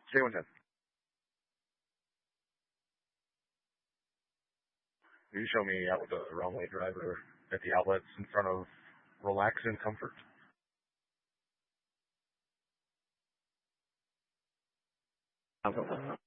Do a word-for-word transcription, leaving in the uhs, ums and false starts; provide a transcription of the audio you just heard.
J one ten. You show me out with the wrong way driver at the outlets in front of Relax and Comfort.